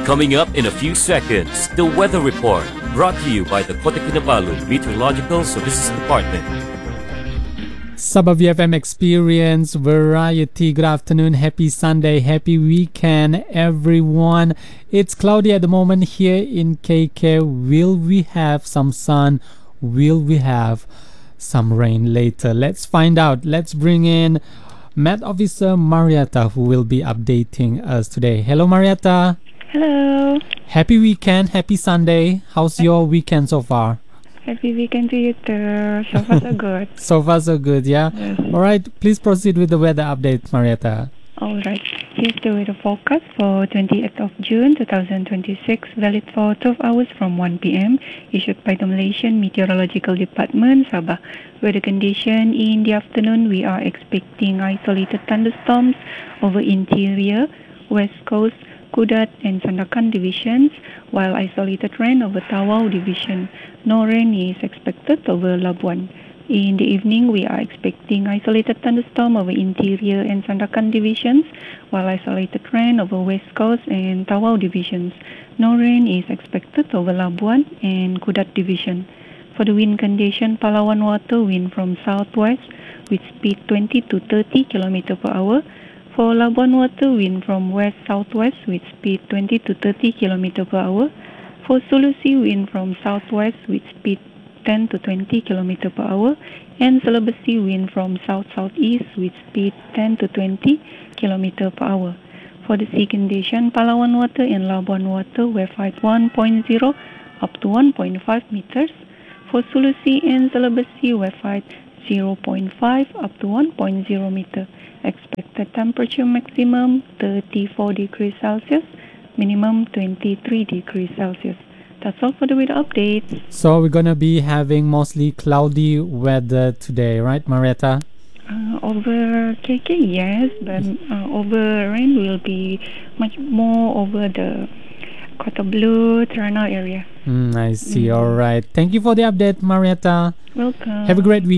Coming up in a few seconds, the weather report brought to you by the Kota Kinabalu Meteorological Services Department. Sabah VFM Experience Variety. Good afternoon, happy Sunday, happy weekend, everyone. It's cloudy at the moment here in KK. Will we have some sun? Will we have some rain later? Let's find out. Let's bring in Met Officer Marietta, who will be updating us today. Hello, Marietta. Hello. Happy weekend, happy Sunday. How's your weekend so far? Happy weekend to you too. So far so good. So far so good, yeah? Yes. Alright, please proceed with the weather update, Marietta. Alright. Here's the weather forecast for 28th of June 2026, valid for 12 hours from 1 p.m. Issued by the Malaysian Meteorological Department, Sabah. Weather condition in the afternoon, we are expecting isolated thunderstorms over interior, west coast, Kudat and Sandakan divisions, while isolated rain over Tawau division. No rain is expected over Labuan. In the evening, we are expecting isolated thunderstorm over interior and Sandakan divisions, while isolated rain over west coast and Tawau divisions. No rain is expected over Labuan and Kudat division. For the wind condition, Palawan water wind from southwest with speed 20 to 30 km per hour. For Labuan water wind from west-southwest with speed 20 to 30 km per hour. For Sulusi wind from southwest with speed 10 to 20 km per hour. And Sulawesi wind from south-southeast with speed 10 to 20 km per hour. For the sea condition, Palawan water and Labuan water wave height 1.0 up to 1.5 meters. For Sulusi and Sulawesi wave height 0.5 up to 1.0 meter. Expected temperature maximum 34 degrees Celsius, minimum 23 degrees Celsius. That's all for the weather updates. So we're gonna be having mostly cloudy weather today, right, Marietta? Over KK, yes, but over rain will be much more over the Kota Blue, Terengganu area. I see. All right. Thank you for the update, Marietta. Welcome. Have a great week.